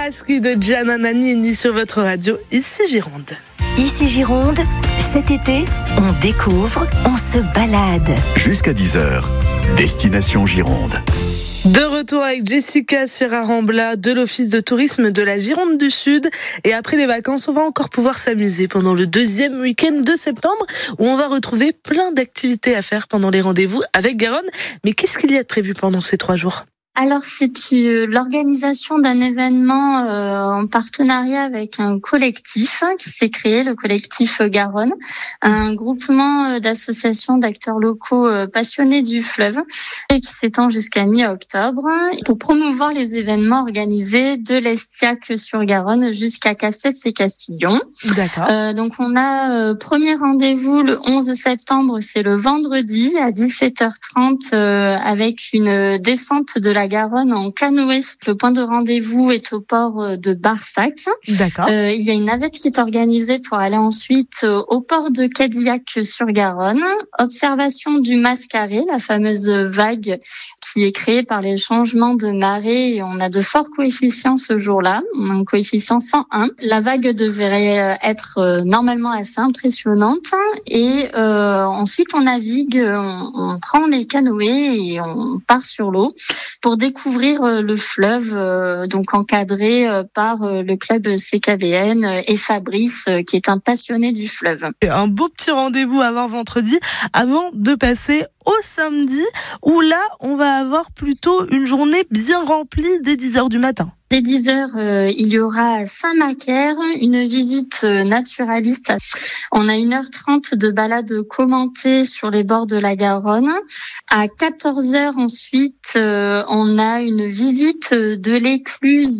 Burraschi de Gianna Nannini sur votre radio, ici Gironde. Ici Gironde, cet été, on découvre, on se balade. Jusqu'à 10h, Destination Gironde. De retour avec Jessica Serra-Rambla de l'Office de tourisme de la Gironde du Sud. Et après les vacances, on va encore pouvoir s'amuser pendant le deuxième week-end de septembre où on va retrouver plein d'activités à faire pendant les rendez-vous avec Garonne. Mais qu'est-ce qu'il y a de prévu pendant ces 3 jours ? Alors, c'est l'organisation d'un événement en partenariat avec un collectif qui s'est créé, le collectif Garonne, un groupement d'associations d'acteurs locaux passionnés du fleuve et qui s'étend jusqu'à mi-octobre pour promouvoir les événements organisés de l'Estiaque-sur-Garonne jusqu'à Castets et Castillon. D'accord. Donc, on a premier rendez-vous le 11 septembre, c'est le vendredi à 17h30 avec une descente de la Garonne en canoë. Le point de rendez-vous est au port de Barsac. D'accord. Il y a une navette qui est organisée pour aller ensuite au port de Cadillac-sur-Garonne. Observation du Mascaret, la fameuse vague qui est créée par les changements de marée. Et on a de forts coefficients ce jour-là, un coefficient 101. La vague devrait être normalement assez impressionnante. Et ensuite, on navigue, on prend les canoës et on part sur l'eau pour découvrir le fleuve, donc encadré par le club CKVN et Fabrice, qui est un passionné du fleuve. Un beau petit rendez-vous avant vendredi, avant de passer au samedi, où là, on va avoir plutôt une journée bien remplie dès 10h du matin. Dès 10h, il y aura à Saint-Macaire une visite naturaliste. On a 1h30 de balade commentée sur les bords de la Garonne. À 14h ensuite, on a une visite de l'écluse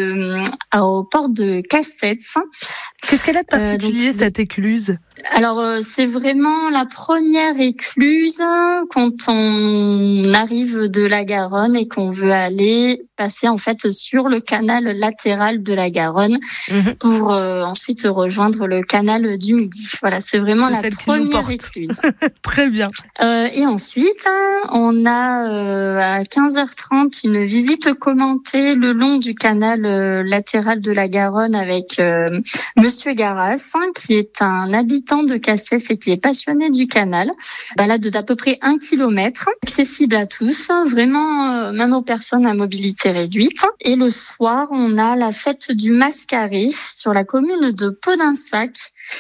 au port de Castets. Qu'est-ce qu'elle a de particulier, cette écluse ? Alors, c'est vraiment la première écluse quand on arrive de la Garonne et qu'on veut aller passer en fait sur le canal latéral de la Garonne pour ensuite rejoindre le canal du Midi. Voilà, c'est vraiment la première écluse. Très bien. Et ensuite, on a à 15h30 une visite commentée le long du canal latéral de la Garonne avec Monsieur Garas, qui est un habitant de Castets et qui est passionné du canal. Balade d'à peu près 1 kilomètre, accessible à tous, vraiment même aux personnes à mobilité réduite. Et le soir, on a la fête du Mascaret sur la commune de Podinsac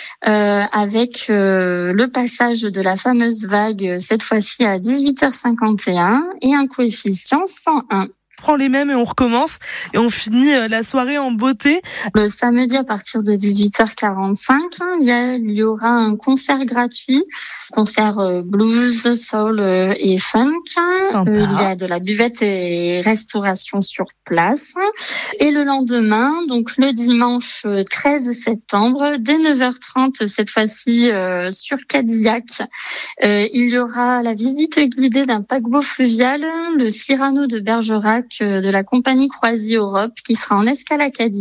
avec le passage de la fameuse vague, cette fois-ci à 18h51 et un coefficient 101. On prend les mêmes et on recommence et on finit la soirée en beauté. Le samedi à partir de 18h45, il y aura un concert gratuit, concert blues, soul et funk. Il y a de la buvette et restauration sur place. Et le lendemain, donc le dimanche 13 septembre, dès 9h30, cette fois-ci sur Cadillac, il y aura la visite guidée d'un paquebot fluvial, le Cyrano de Bergerac de la compagnie Croisière Europe, qui sera en escale à Cadillac.